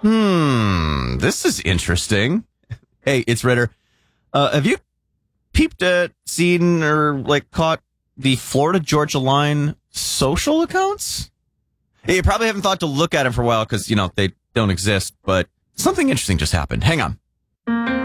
This is interesting. Hey, it's Ritter. Have you peeped at, seen, or caught the Florida Georgia Line social accounts? You probably haven't thought to look at them for a while because, they don't exist, but something interesting just happened. Hang on.